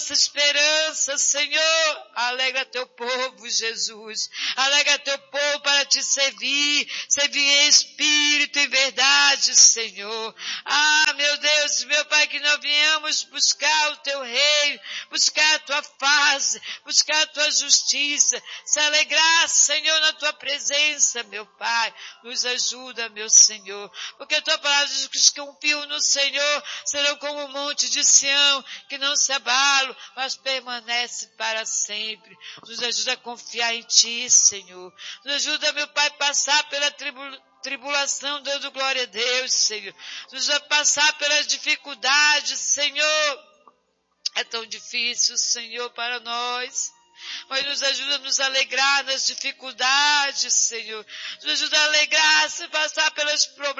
nossa esperança, Senhor. Alegra teu povo, Jesus. Alegra teu povo para te servir em espírito e verdade, Senhor. Meu Deus, meu Pai, que nós viemos buscar o teu reino, buscar a tua face, buscar a tua justiça, se alegrar, Senhor, na tua presença, meu Pai. Nos ajuda, meu Senhor, porque a tua palavra diz que os que confiam no Senhor serão como o monte de Sião, que não se abalam, mas permanece para sempre. Nos ajuda a confiar em ti, Senhor. Nos ajuda, meu Pai, a passar pela tribulação, dando glória a Deus, Senhor. Nos ajuda a passar pelas dificuldades, Senhor. É tão difícil, Senhor, para nós. Mas nos ajuda a nos alegrar nas dificuldades, Senhor. Nos ajuda a alegrar, se passar pelos problemas.